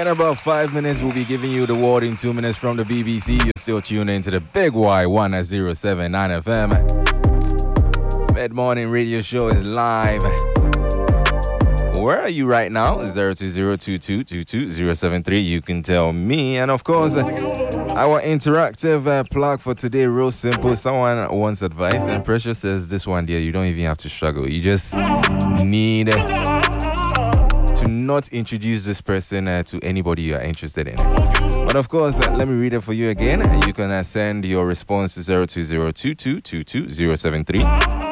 In about 5 minutes, we'll be giving you the word in 2 minutes from the BBC. You're still tuned into the Big Y1 at 079 FM. Mid-morning radio show is live. Where are you right now? 02022222073. You can tell me. And of course, our interactive plug for today, real simple. Someone wants advice, and Precious says this one, dear, you don't even have to struggle. You just need to not introduce this person to anybody you are interested in. But of course, let me read it for you again. You can send your response to 02022222073.